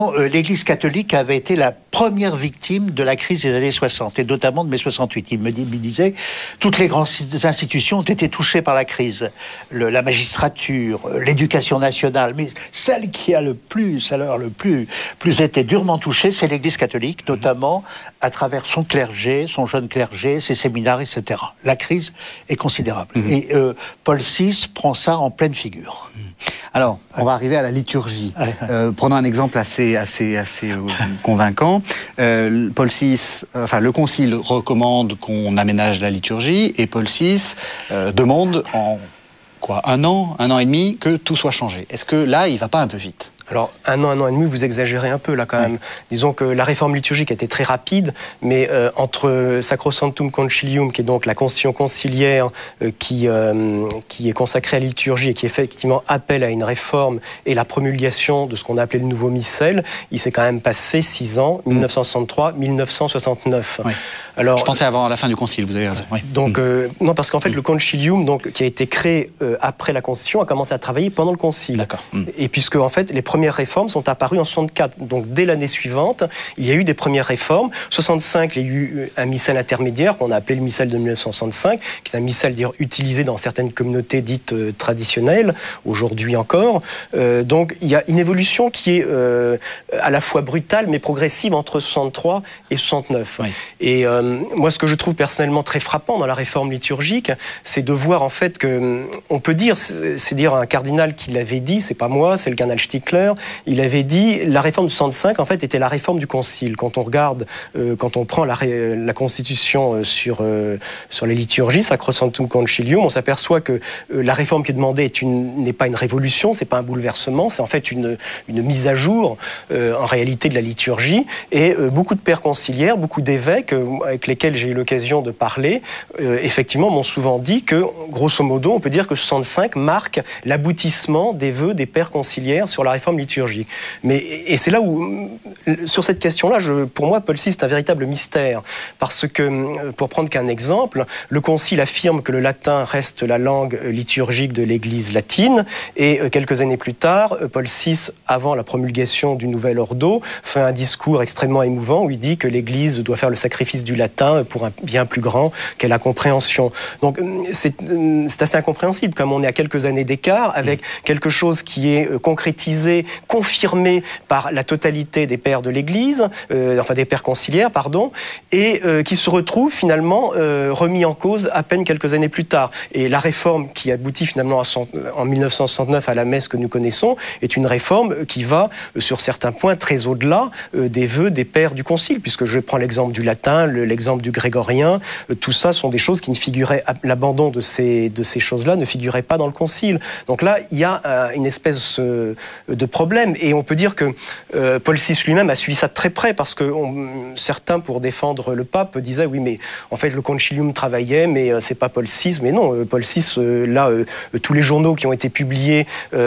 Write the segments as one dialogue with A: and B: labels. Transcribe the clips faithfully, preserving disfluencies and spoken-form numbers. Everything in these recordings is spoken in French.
A: L'Église catholique avait été la première victime de la crise des années soixante, et notamment de mai soixante-huit. Il me, dit, me disait, toutes les grandes institutions ont été touchées par la crise. Le, la magistrature, l'éducation nationale, mais celle qui a le plus, alors le plus, plus été durement touchée, c'est l'Église catholique, notamment à travers son clergé, son jeune clergé, ses séminaires, et cetera. La crise est considérable. Mmh. Et euh, Paul six prend ça en pleine figure. Mmh.
B: Alors, on va arriver à la liturgie. Ouais, ouais. Euh, prenons un exemple assez, assez, assez euh, convaincant. Euh, Paul six, enfin, le Concile recommande qu'on aménage la liturgie, et Paul six euh, demande en quoi, un an, un an et demi, que tout soit changé. Est-ce que là, il ne va pas un peu vite ?
C: Alors, un an, un an et demi, vous exagérez un peu, là, quand même. Oui. Disons que la réforme liturgique a été très rapide, mais euh, entre Sacrosanctum Concilium, qui est donc la constitution conciliaire euh, qui, euh, qui est consacrée à la liturgie et qui effectivement appelle à une réforme, et la promulgation de ce qu'on a appelé le nouveau missel, il s'est quand même passé six ans, mille neuf cent soixante-trois à mille neuf cent soixante-neuf.
B: Oui. Alors, je pensais avant la fin du concile, vous avez raison. Oui.
C: Donc, euh, non, parce qu'en fait, le Concilium, donc, qui a été créé euh, après la Constitution, a commencé à travailler pendant le concile.
B: D'accord.
C: Et puisque, en fait, les premières réformes sont apparues en soixante-quatre. Donc, dès l'année suivante, il y a eu des premières réformes. soixante-cinq, il y a eu un missel intermédiaire qu'on a appelé le missel de mille neuf cent soixante-cinq, qui est un missel d'ailleurs utilisé dans certaines communautés dites euh, traditionnelles, aujourd'hui encore. Euh, donc, il y a une évolution qui est euh, à la fois brutale mais progressive entre soixante-trois et soixante-neuf. Oui. Et euh, moi, ce que je trouve personnellement très frappant dans la réforme liturgique, c'est de voir en fait que, on peut dire, c'est dire un cardinal qui l'avait dit, c'est pas moi, c'est le cardinal Stickler. Il avait dit, la réforme de soixante-cinq, en fait, était la réforme du Concile. Quand on regarde, euh, quand on prend la, la Constitution sur, euh, sur les liturgies, Sacrosanctum Concilium, on s'aperçoit que euh, la réforme qui est demandée est une, n'est pas une révolution, c'est pas un bouleversement, c'est en fait une, une mise à jour, euh, en réalité, de la liturgie. Et euh, beaucoup de pères conciliaires, beaucoup d'évêques, euh, avec lesquels j'ai eu l'occasion de parler, euh, effectivement, m'ont souvent dit que, grosso modo, on peut dire que soixante-cinq marque l'aboutissement des vœux des pères conciliaires sur la réforme liturgique. Mais, et c'est là où, sur cette question-là, je, pour moi, Paul six, c'est un véritable mystère. Parce que, pour prendre qu'un exemple, le Concile affirme que le latin reste la langue liturgique de l'Église latine, et quelques années plus tard, Paul six, avant la promulgation du nouvel ordo, fait un discours extrêmement émouvant où il dit que l'Église doit faire le sacrifice du latin pour un bien plus grand qu'est la compréhension. Donc, c'est, c'est assez incompréhensible, comme on est à quelques années d'écart, avec quelque chose qui est concrétisé, confirmé par la totalité des pères de l'Église, euh, enfin des pères conciliaires, pardon, et euh, qui se retrouve finalement euh, remis en cause à peine quelques années plus tard. Et la réforme qui aboutit finalement à cent, en mille neuf cent soixante-neuf à la messe que nous connaissons est une réforme qui va, sur certains points, très au-delà euh, des vœux des pères du Concile, puisque je prends l'exemple du latin, le, l'exemple du grégorien, euh, tout ça sont des choses qui ne figuraient, l'abandon de ces, de ces choses-là ne figurait pas dans le Concile. Donc là, il y a euh, une espèce euh, de problème, et on peut dire que euh, Paul six lui-même a suivi ça de très près, parce que on, certains, pour défendre le pape, disaient oui, mais en fait le concilium travaillait, mais euh, c'est pas Paul six. Mais non, euh, Paul six, euh, là, euh, tous les journaux qui ont été publiés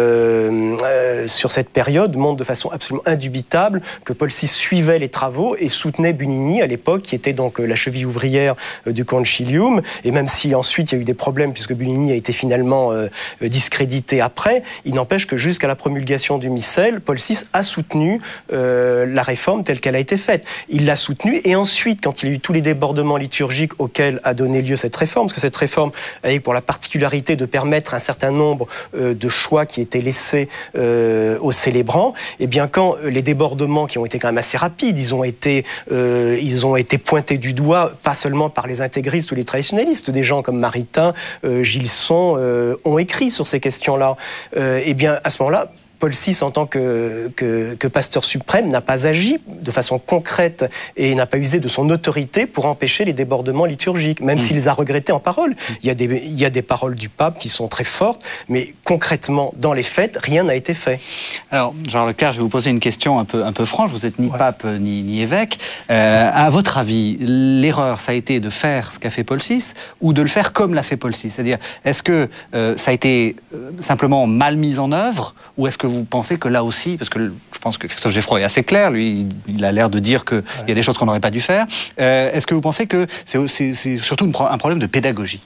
C: euh, euh, sur cette période montrent de façon absolument indubitable que Paul six suivait les travaux et soutenait Bunini à l'époque, qui était donc euh, la cheville ouvrière euh, du concilium. Et même si ensuite il y a eu des problèmes, puisque Bunini a été finalement euh, discrédité après, il n'empêche que jusqu'à la promulgation du missel, Paul six a soutenu euh, la réforme telle qu'elle a été faite. Il l'a soutenue, et ensuite, quand il y a eu tous les débordements liturgiques auxquels a donné lieu cette réforme, parce que cette réforme avait pour la particularité de permettre un certain nombre euh, de choix qui étaient laissés euh, aux célébrants, et bien quand les débordements, qui ont été quand même assez rapides, ils ont été, euh, ils ont été pointés du doigt, pas seulement par les intégristes ou les traditionnalistes, des gens comme Maritain, euh, Gilson euh, ont écrit sur ces questions-là, euh, et bien à ce moment-là, Paul six, en tant que, que, que pasteur suprême, n'a pas agi de façon concrète et n'a pas usé de son autorité pour empêcher les débordements liturgiques, même mmh. s'il les a regrettés en parole. Il y a des, il y a des paroles du pape qui sont très fortes, mais concrètement, dans les faits, rien n'a été fait.
B: Alors, Jean Leclerc, je vais vous poser une question un peu, un peu franche. Vous n'êtes ni ouais. pape ni, ni évêque. Euh, à votre avis, l'erreur, ça a été de faire ce qu'a fait Paul six ou de le faire comme l'a fait Paul six? C'est-à-dire, est-ce que euh, ça a été euh, simplement mal mis en œuvre, ou est-ce que vous pensez que là aussi, parce que je pense que Christophe Geffroy est assez clair, lui, il a l'air de dire qu'il ouais. y a des choses qu'on n'aurait pas dû faire, euh, est-ce que vous pensez que c'est, c'est, c'est surtout une, un problème de pédagogie?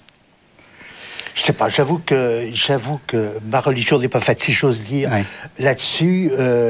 A: Je sais pas, j'avoue que, j'avoue que ma religion n'est pas faite, si j'ose dire, ouais. là-dessus. Euh